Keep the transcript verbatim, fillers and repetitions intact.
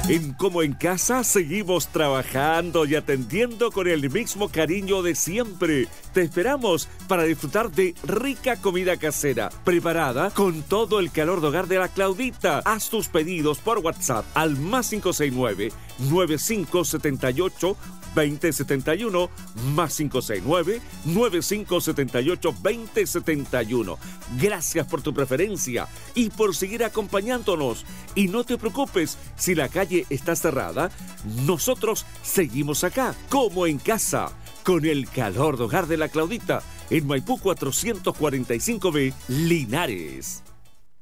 En Como en Casa seguimos trabajando y atendiendo con el mismo cariño de siempre. Te esperamos para disfrutar de rica comida casera, preparada con todo el calor de hogar de la Claudita. Haz tus pedidos por WhatsApp al más cinco seis nueve, nueve cinco siete ocho, dos cero siete uno, más cinco seis nueve, nueve cinco siete ocho, dos cero siete uno. Gracias por tu preferencia y por seguir acompañándonos. Y no te preocupes, si la calle está cerrada, nosotros seguimos acá, como en casa, con el calor de hogar de la Claudita, en Maipú cuatrocientos cuarenta y cinco B, Linares.